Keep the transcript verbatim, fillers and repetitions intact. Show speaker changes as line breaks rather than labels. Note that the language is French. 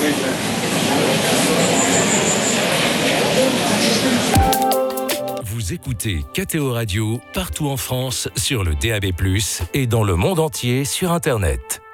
Vous écoutez K T O Radio partout en France sur le D A B plus, et dans le monde entier sur Internet.